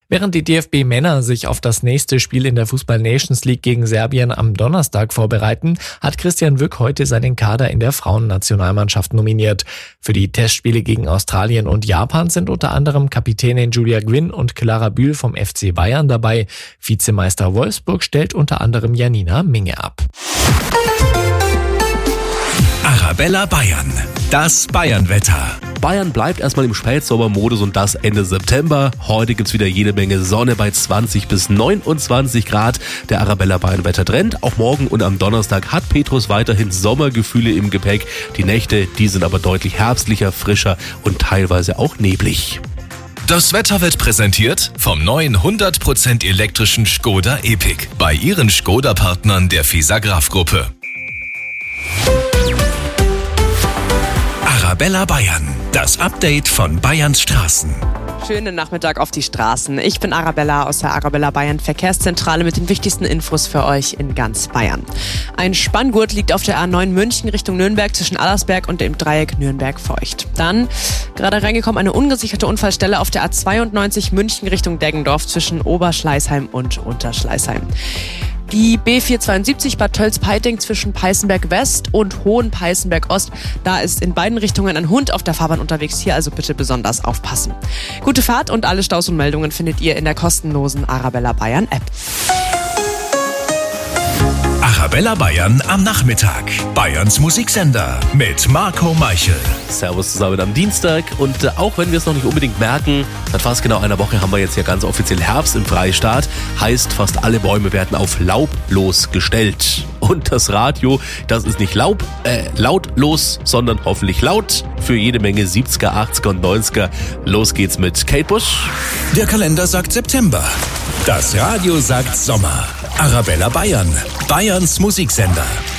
Während die DFB-Männer sich auf das nächste Spiel in der Fußball-Nations League gegen Serbien am Donnerstag vorbereiten, hat Christian Wück heute seinen Kader in der Frauennationalmannschaft nominiert. Für die Testspiele gegen Australien und Japan sind unter anderem Kapitänin Julia Gwynn und Clara Bühl vom FC Bayern dabei. Vizemeister Wolfsburg stellt unter anderem Janina Minge ab. Arabella Bayern, das Bayern-Wetter. Bayern bleibt erstmal im Spätsommermodus und das Ende September. Heute gibt's wieder jede Menge Sonne bei 20 bis 29 Grad. Der Arabella Bayern-Wettertrend. Auch morgen und am Donnerstag hat Petrus weiterhin Sommergefühle im Gepäck. Die Nächte, die sind aber deutlich herbstlicher, frischer und teilweise auch neblig. Das Wetter wird präsentiert vom neuen 100% elektrischen Škoda Epiq bei Ihren Škoda-Partnern der FISA-Graf-Gruppe. Arabella Bayern, das Update von Bayerns Straßen. Schönen Nachmittag auf die Straßen. Ich bin Arabella aus der Arabella Bayern Verkehrszentrale mit den wichtigsten Infos für euch in ganz Bayern. Ein Spanngurt liegt auf der A9 München Richtung Nürnberg zwischen Allersberg und dem Dreieck Nürnberg-Feucht. Dann gerade reingekommen eine ungesicherte Unfallstelle auf der A92 München Richtung Deggendorf zwischen Oberschleißheim und Unterschleißheim. Die B472 Bad Tölz-Peiting zwischen Peißenberg West und Hohenpeißenberg Ost. Da ist in beiden Richtungen ein Hund auf der Fahrbahn unterwegs. Hier also bitte besonders aufpassen. Gute Fahrt und alle Staus und Meldungen findet ihr in der kostenlosen Arabella Bayern App. Arabella Bayern am Nachmittag. Bayerns Musiksender mit Marco Meichel. Servus zusammen am Dienstag und auch wenn wir es noch nicht unbedingt merken, seit fast genau einer Woche haben wir jetzt ja ganz offiziell Herbst im Freistaat. Heißt, fast alle Bäume werden auf laublos gestellt. Und das Radio, das ist nicht lautlos, sondern hoffentlich laut für jede Menge 70er, 80er und 90er. Los geht's mit Kate Bush. Der Kalender sagt September. Das Radio sagt Sommer. Arabella Bayern, Bayerns Musiksender.